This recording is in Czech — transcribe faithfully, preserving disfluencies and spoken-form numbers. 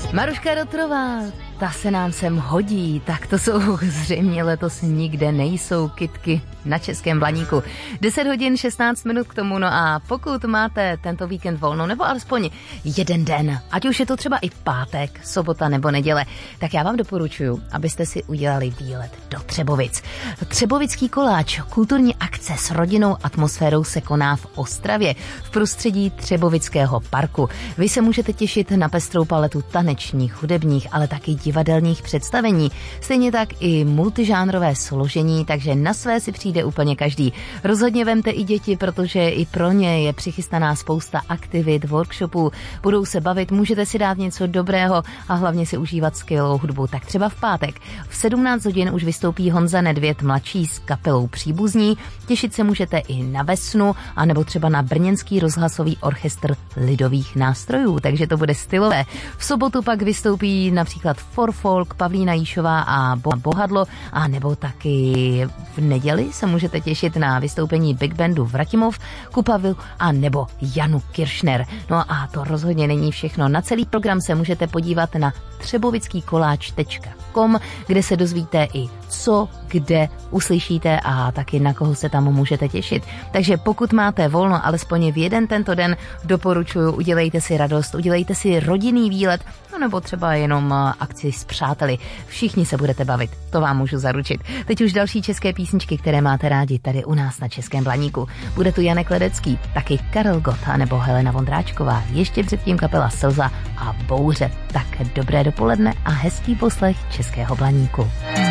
Maruška Rotrová, ta se nám sem hodí, tak to jsou zřejmě letos nikde nejsou kytky na Českém Blaníku. deset hodin šestnáct minut k tomu, no a pokud máte tento víkend volno, nebo alespoň jeden den, ať už je to třeba i pátek, sobota nebo neděle, tak já vám doporučuji, abyste si udělali výlet do Třebovic. Třebovický koláč, kulturní akce s rodinnou atmosférou se koná v Ostravě, v prostředí Třebovického parku. Vy se můžete těšit na pestrou paletu tanečních, hudebních, ale taky divadelních představení. Stejně tak i multižánrové složení, takže na své si přijde úplně každý. Rozhodně vemte i děti, protože i pro ně je přichystaná spousta aktivit, workshopů, budou se bavit, můžete si dát něco dobrého a hlavně si užívat skvělou hudbu. Tak třeba v pátek v sedmnáct hodin už vystoupí Honza Nedvěd mladší s kapelou Příbuzní. Těšit se můžete i na Vesnu, anebo třeba na brněnský rozhlasový orchestr lidových nástrojů, takže to bude stylové. V sobotu pak vystoupí například For Folk, Pavlína Jíšová a Bohadlo, a nebo taky v neděli se můžete těšit na vystoupení Big Bandu Vratimov, Kupavilu a nebo Janu Kiršner. No a to rozhodně není všechno. Na celý program se můžete podívat na třebovickýkoláč tečka com, kde se dozvíte i co, kde uslyšíte a taky na koho se tam můžete těšit. Takže pokud máte volno alespoň v jeden tento den, doporučuji, udělejte si radost, udělejte si rodinný výlet, no nebo třeba jenom akci s přáteli. Všichni se budete bavit, to vám můžu zaručit. Teď už další české písničky, které máte rádi tady u nás na Českém Blaníku. Bude tu Janek Ledecký, taky Karel Gott a nebo Helena Vondráčková, ještě předtím kapela Slza a Bouře. Tak dobré dopoledne a hezký poslech Českého Blaníku.